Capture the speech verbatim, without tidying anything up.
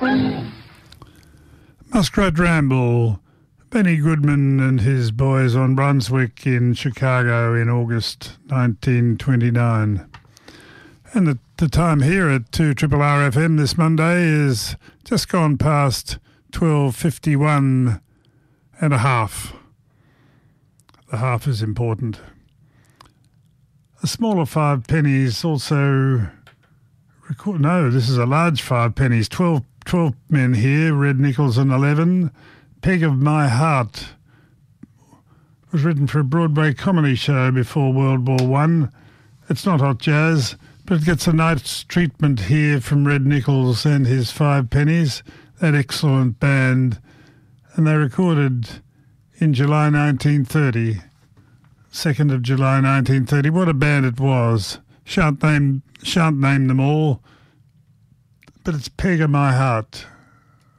Muskrat Ramble, Benny Goodman and his boys on Brunswick in Chicago in August nineteen twenty-nine. And the, the time here at two R R R F M this Monday is just gone past twelve fifty-one and a half. The half is important. A smaller five pennies also record. No, this is a large five pennies. Twelve, twelve men here. Red nickels and eleven. Peg of My Heart was written for a Broadway comedy show before World War One. It's not hot jazz, but it gets a nice treatment here from Red Nichols and his Five Pennies, that excellent band. And they recorded in July nineteen thirty, second of July nineteen thirty. What a band it was. Shan't name, shan't name them all, but it's Peg of My Heart.